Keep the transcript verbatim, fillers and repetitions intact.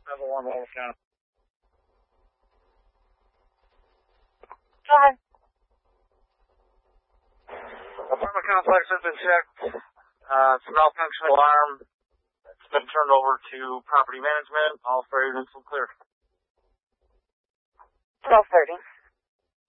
Have a warm overcount. Go ahead. Apartment complex has been checked. Uh, it's a malfunction alarm. It's been turned over to property management. All freight units will clear. twelve thirty.